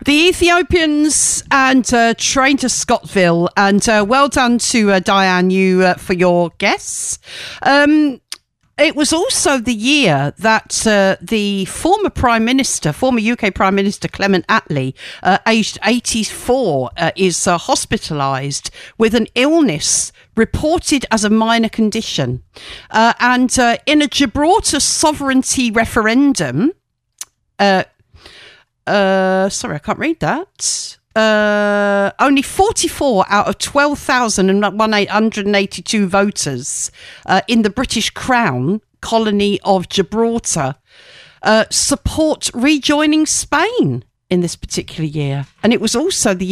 The Ethiopians and Train to Scottville, and well done to Diane, you for your guess. It was also the year that the former UK Prime Minister Clement Attlee, aged 84, is hospitalised with an illness reported as a minor condition. And in a Gibraltar sovereignty referendum, sorry, I can't read that. Only 44 out of 12,182 voters in the British Crown colony of Gibraltar support rejoining Spain in this particular year. And it was also the